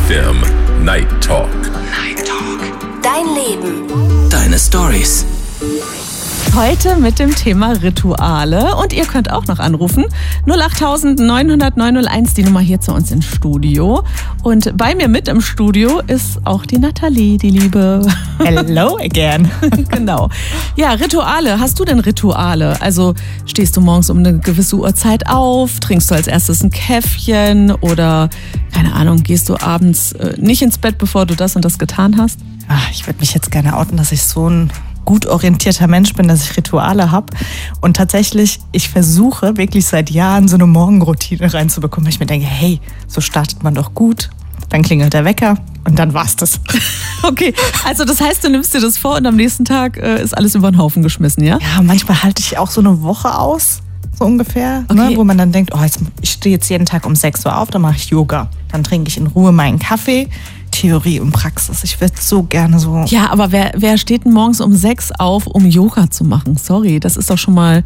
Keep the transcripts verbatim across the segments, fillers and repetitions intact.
F M Night Talk. Night Talk. Dein Leben. Deine Stories. Heute mit dem Thema Rituale und ihr könnt auch noch anrufen. null acht neun null null neun null eins, die Nummer hier zu uns ins Studio. Und bei mir mit im Studio ist auch die Nathalie, die Liebe. Hello again. Genau. Ja, Rituale. Hast du denn Rituale? Also stehst du morgens um eine gewisse Uhrzeit auf, trinkst du als erstes ein Käffchen oder, keine Ahnung, gehst du abends nicht ins Bett, bevor du das und das getan hast? Ach, ich würde mich jetzt gerne outen, dass ich so ein gut orientierter Mensch bin, dass ich Rituale habe. Und tatsächlich, ich versuche wirklich seit Jahren so eine Morgenroutine reinzubekommen, weil ich mir denke, hey, so startet man doch gut. Dann klingelt der Wecker und dann war's das. Okay, also das heißt, du nimmst dir das vor und am nächsten Tag äh, ist alles über den Haufen geschmissen, ja? Ja, manchmal halte ich auch so eine Woche aus, so ungefähr, okay. ne, wo man dann denkt, oh, jetzt, ich stehe jetzt jeden Tag um sechs Uhr auf, dann mache ich Yoga. Dann trinke ich in Ruhe meinen Kaffee. Theorie und Praxis. Ich würde so gerne so... Ja, aber wer, wer steht denn morgens um sechs auf, um Yoga zu machen? Sorry, das ist doch schon mal...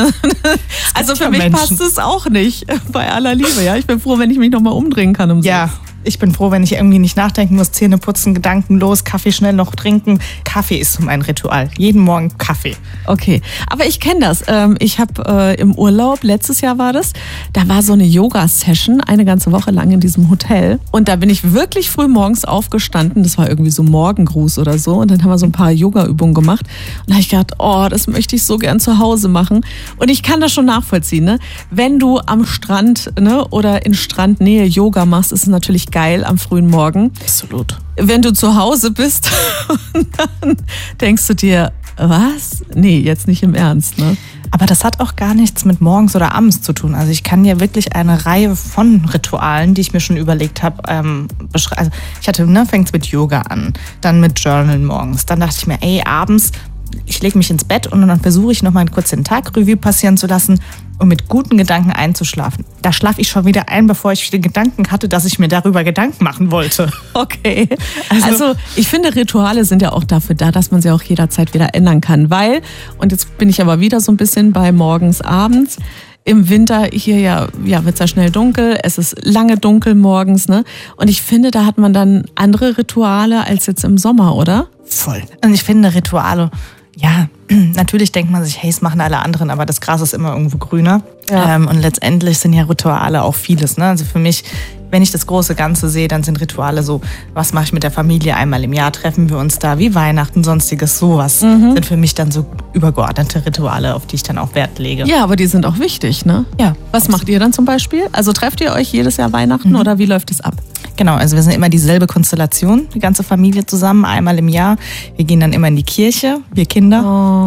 Also für mich Menschen. passt es auch nicht, bei aller Liebe. Ja, ich bin froh, wenn ich mich nochmal umdrehen kann um Ja, sechs. ich bin froh, wenn ich irgendwie nicht nachdenken muss, Zähne putzen, gedankenlos, Kaffee schnell noch trinken. Kaffee ist so mein Ritual. Jeden Morgen Kaffee. Okay, aber ich kenne das. Ich habe äh, im Urlaub, letztes Jahr war das, da war so eine Yoga-Session, eine ganze Woche lang in diesem Hotel. Und da bin ich wirklich früh morgens aufgestanden, das war irgendwie so Morgengruß oder so. Und dann haben wir so ein paar Yoga-Übungen gemacht. Und da habe ich gedacht, oh, das möchte ich so gern zu Hause machen. Und ich kann das schon nachvollziehen, ne? Wenn du am Strand, ne, oder in Strandnähe Yoga machst, ist es natürlich geil am frühen Morgen. Absolut. Wenn du zu Hause bist, dann denkst du dir, was? Nee, jetzt nicht im Ernst, ne? Aber das hat auch gar nichts mit morgens oder abends zu tun. Also ich kann ja wirklich eine Reihe von Ritualen, die ich mir schon überlegt habe, ähm, beschreiben. Also ich hatte, ne, fängt's mit Yoga an, dann mit Journal morgens. Dann dachte ich mir, ey, abends, ich lege mich ins Bett und dann versuche ich nochmal kurz den Tag Revue passieren zu lassen und mit guten Gedanken einzuschlafen. Da schlafe ich schon wieder ein, bevor ich den Gedanken hatte, dass ich mir darüber Gedanken machen wollte. Okay. Also, also ich finde, Rituale sind ja auch dafür da, dass man sie auch jederzeit wieder ändern kann. Weil, und jetzt bin ich aber wieder so ein bisschen bei morgens, abends, im Winter hier ja, ja wird es ja schnell dunkel, es ist lange dunkel morgens, ne? Und ich finde, da hat man dann andere Rituale als jetzt im Sommer, oder? Voll. Und ich finde Rituale, ja, natürlich denkt man sich, hey, es machen alle anderen, aber das Gras ist immer irgendwo grüner. Ja. Ähm, und letztendlich sind ja Rituale auch vieles, ne? Also für mich, wenn ich das große Ganze sehe, dann sind Rituale so, was mache ich mit der Familie einmal im Jahr, treffen wir uns da, wie Weihnachten, sonstiges, sowas. Mhm. Sind für mich dann so übergeordnete Rituale, auf die ich dann auch Wert lege. Ja, aber die sind auch wichtig, ne? Ja. Was absolut. Macht ihr dann zum Beispiel? Also trefft ihr euch jedes Jahr Weihnachten, mhm, oder wie läuft es ab? Genau, also wir sind immer dieselbe Konstellation, die ganze Familie zusammen, einmal im Jahr. Wir gehen dann immer in die Kirche, wir Kinder. Oh.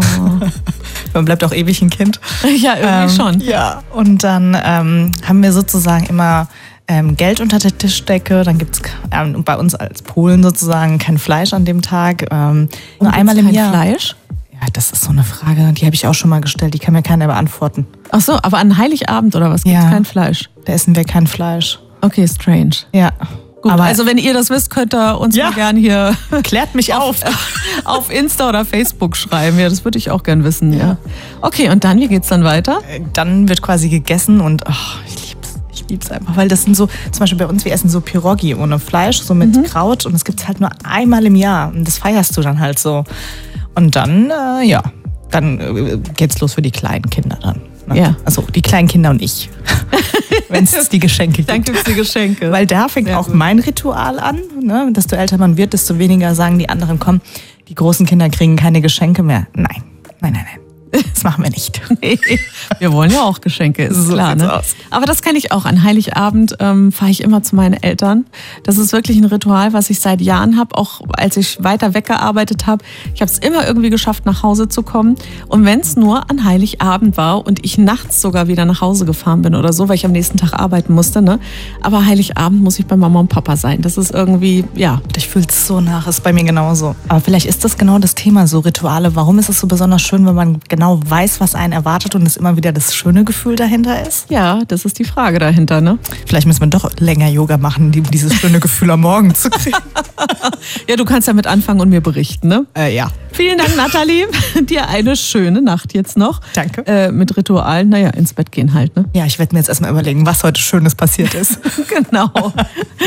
Man bleibt auch ewig ein Kind. Ja, irgendwie ähm, schon. Ja, und dann ähm, haben wir sozusagen immer ähm, Geld unter der Tischdecke. Dann gibt es ähm, bei uns als Polen sozusagen kein Fleisch an dem Tag. Ähm, nur einmal im kein Jahr. Fleisch? Ja, das ist so eine Frage, die habe ich auch schon mal gestellt. Die kann mir keiner beantworten. Ach so, aber an Heiligabend oder was, gibt es ja kein Fleisch? Da essen wir kein Fleisch. Okay, strange. Ja. Gut, aber also wenn ihr das wisst, könnt ihr uns ja mal gern hier klärt mich auf. auf Insta oder Facebook schreiben. Ja, das würde ich auch gern wissen. Ja. Ja. Okay, und dann, wie geht's dann weiter? Dann wird quasi gegessen und oh, ich lieb's. Ich lieb's einfach, weil das sind so, zum Beispiel bei uns, wir essen so Pierogi ohne Fleisch, so mit mhm. Kraut und das gibt's halt nur einmal im Jahr und das feierst du dann halt so. Und dann, äh, ja, dann äh, geht's los für die kleinen Kinder dann. Ne? Ja. Also die kleinen Kinder und ich. Wenn es die Geschenke gibt. Dann gibt's die Geschenke. Weil da fängt ja auch gut. mein Ritual an. Ne? Desto älter man wird, desto weniger sagen die anderen, komm, die großen Kinder kriegen keine Geschenke mehr. Nein, nein, nein, nein. Das machen wir nicht. Nee, wir wollen ja auch Geschenke, ist so klar. Ne? Aus. Aber das kenne ich auch. An Heiligabend ähm, fahre ich immer zu meinen Eltern. Das ist wirklich ein Ritual, was ich seit Jahren habe, auch als ich weiter weggearbeitet habe. Ich habe es immer irgendwie geschafft, nach Hause zu kommen. Und wenn es nur an Heiligabend war und ich nachts sogar wieder nach Hause gefahren bin oder so, weil ich am nächsten Tag arbeiten musste. Ne? Aber Heiligabend muss ich bei Mama und Papa sein. Das ist irgendwie, ja. Ich fühle es so nach, ist bei mir genauso. Aber vielleicht ist das genau das Thema, so Rituale. Warum ist es so besonders schön, wenn man genau weiß, was einen erwartet und es immer wieder das schöne Gefühl dahinter ist? Ja, das ist die Frage dahinter, ne? Vielleicht müssen wir doch länger Yoga machen, um dieses schöne Gefühl am Morgen zu kriegen. Ja, du kannst damit anfangen und mir berichten, ne? Äh, ja. Vielen Dank, Nathalie. Dir eine schöne Nacht jetzt noch. Danke. Äh, mit Ritualen, naja, ins Bett gehen halt, ne? Ja, ich werde mir jetzt erstmal überlegen, was heute Schönes passiert ist. Genau.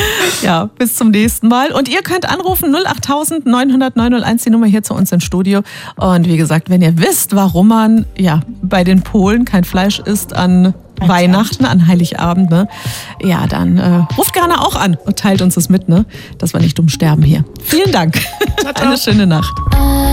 Ja, bis zum nächsten Mal. Und ihr könnt anrufen null acht neun null null neun null eins, die Nummer hier zu uns ins Studio. Und wie gesagt, wenn ihr wisst, warum man ja bei den Polen kein Fleisch isst an Weihnachten, an Heiligabend, ne? Ja, dann äh, ruft gerne auch an und teilt uns das mit, ne? Dass wir nicht dumm sterben hier. Vielen Dank. Ciao, ciao. Eine schöne Nacht.